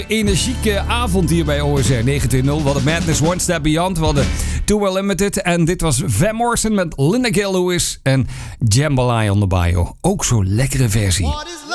Energieke avond hier bij OSR 19.0. We hadden Madness One Step Beyond. We hadden Too Well Limited. En dit was Van Morrison met Linda Gil Lewis en Jambalaya on the Bayou. Ook zo'n lekkere versie.